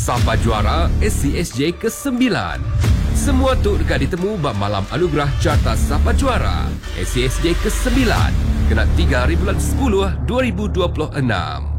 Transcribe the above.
Sapa Juara SCSJ ke-9. Semua tu dekat ditemu bab malam anugerah Carta Sapa Juara SCSJ ke-9 kena 3 hari bulan 10 2026.